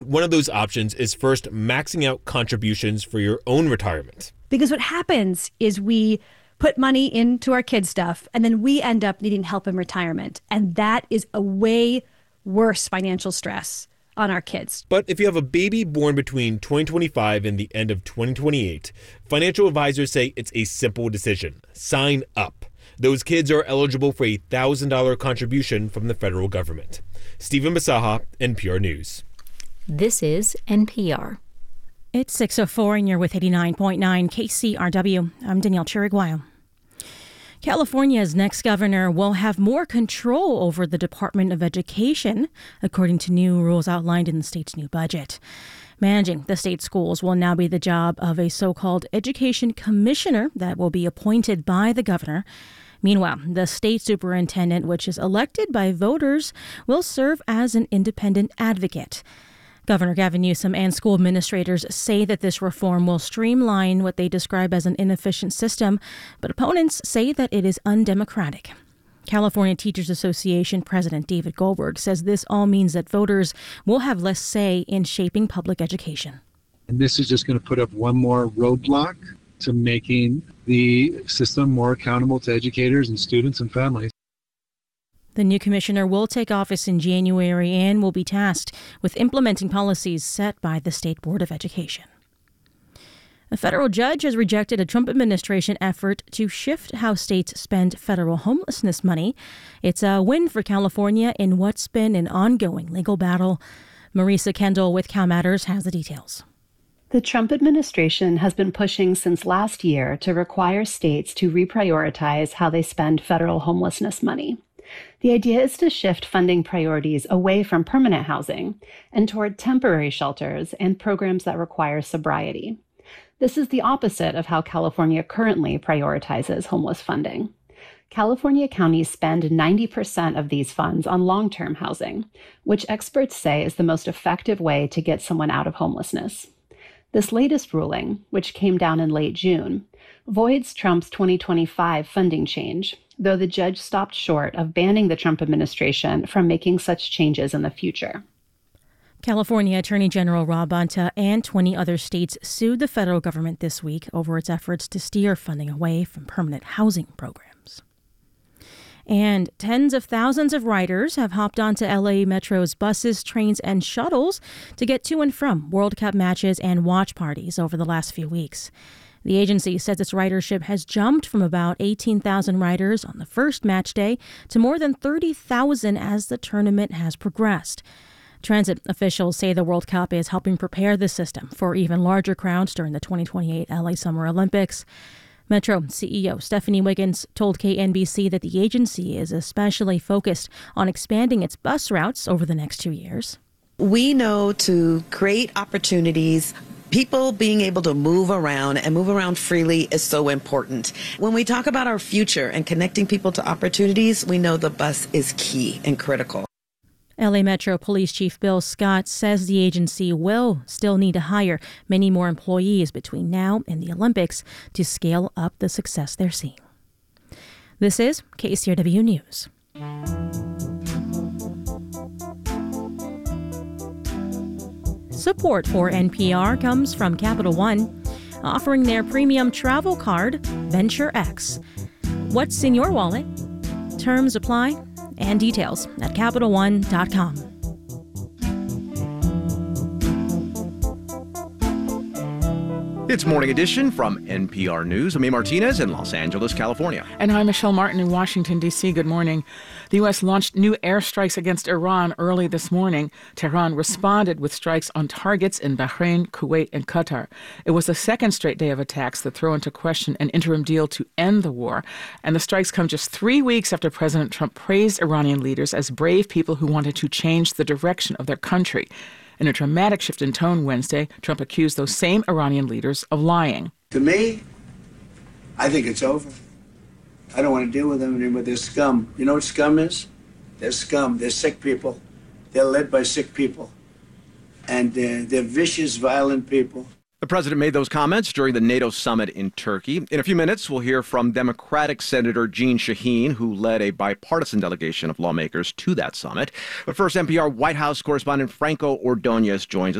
one of those options is first maxing out contributions for your own retirement. Because what happens is we put money into our kids' stuff, and then we end up needing help in retirement. And that is a way worse financial stress on our kids. But if you have a baby born between 2025 and the end of 2028, financial advisors say it's a simple decision. Sign up. Those kids are eligible for a $1,000 contribution from the federal government. Stephen Basaha, NPR News. This is NPR. It's 6:04 and you're with 89.9 KCRW. I'm Danielle Chiriguayo. California's next governor will have more control over the Department of Education, according to new rules outlined in the state's new budget. Managing the state schools will now be the job of a so-called education commissioner that will be appointed by the governor. Meanwhile, the state superintendent, which is elected by voters, will serve as an independent advocate. Governor Gavin Newsom and school administrators say that this reform will streamline what they describe as an inefficient system, but opponents say that it is undemocratic. California Teachers Association President David Goldberg says this all means that voters will have less say in shaping public education. And this is just going to put up one more roadblock to making the system more accountable to educators and students and families. The new commissioner will take office in January and will be tasked with implementing policies set by the State Board of Education. A federal judge has rejected a Trump administration effort to shift how states spend federal homelessness money. It's a win for California in what's been an ongoing legal battle. Marisa Kendall with CalMatters has the details. The Trump administration has been pushing since last year to require states to reprioritize how they spend federal homelessness money. The idea is to shift funding priorities away from permanent housing and toward temporary shelters and programs that require sobriety. This is the opposite of how California currently prioritizes homeless funding. California counties spend 90% of these funds on long-term housing, which experts say is the most effective way to get someone out of homelessness. This latest ruling, which came down in late June, voids Trump's 2025 funding change, though the judge stopped short of banning the Trump administration from making such changes in the future. California Attorney General Rob Bonta and 20 other states sued the federal government this week over its efforts to steer funding away from permanent housing programs. And tens of thousands of riders have hopped onto LA Metro's buses, trains, and shuttles to get to and from World Cup matches and watch parties over the last few weeks. The agency says its ridership has jumped from about 18,000 riders on the first match day to more than 30,000 as the tournament has progressed. Transit officials say the World Cup is helping prepare the system for even larger crowds during the 2028 LA Summer Olympics. Metro CEO Stephanie Wiggins told KNBC that the agency is especially focused on expanding its bus routes over the next 2 years. We know to create opportunities, people being able to move around and move around freely is so important. When we talk about our future and connecting people to opportunities, we know the bus is key and critical. LA Metro Police Chief Bill Scott says the agency will still need to hire many more employees between now and the Olympics to scale up the success they're seeing. This is KCRW News. Support for NPR comes from Capital One, offering their premium travel card, Venture X. What's in your wallet? Terms apply. And details at CapitalOne.com. It's Morning Edition from NPR News. I'm A. Martinez in Los Angeles, California. And I'm Michelle Martin in Washington, D.C. Good morning. The U.S. launched new airstrikes against Iran early this morning. Tehran responded with strikes on targets in Bahrain, Kuwait, and Qatar. It was the second straight day of attacks that throw into question an interim deal to end the war. And the strikes come just 3 weeks after President Trump praised Iranian leaders as brave people who wanted to change the direction of their country. In a dramatic shift in tone Wednesday, Trump accused those same Iranian leaders of lying. To me, I think it's over. I don't want to deal with them anymore. They're scum. You know what scum is? They're scum. They're sick people. They're led by sick people. And they're vicious, violent people. The president made those comments during the NATO summit in Turkey. In a few minutes, we'll hear from Democratic Senator Jeanne Shaheen, who led a bipartisan delegation of lawmakers to that summit. But first, NPR White House correspondent Franco Ordonez joins us.